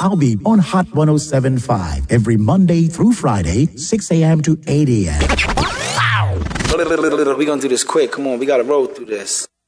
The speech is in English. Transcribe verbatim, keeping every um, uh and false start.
I'll be on Hot one oh seven point five every Monday through Friday, six a.m. to eight a.m. We're going to do this quick. Come on, we got to roll through this.